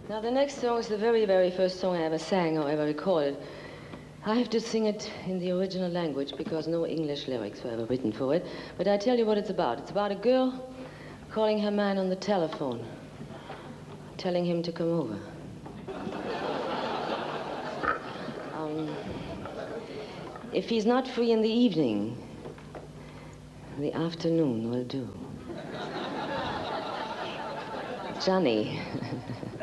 Now, the next song is the very, very first song I ever sang or ever recorded. I have to sing it in the original language because no English lyrics were ever written for it. But I tell you what it's about. It's about a girl calling her man on the telephone, telling him to come over. If he's not free in the evening, the afternoon will do. Johnny.